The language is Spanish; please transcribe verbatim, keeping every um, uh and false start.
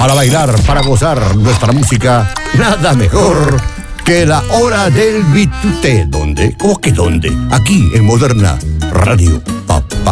Para bailar, para gozar nuestra música, nada mejor que la hora del bitute. ¿Dónde? ¿Cómo que dónde? Aquí en Moderna Radio. Pa, pa,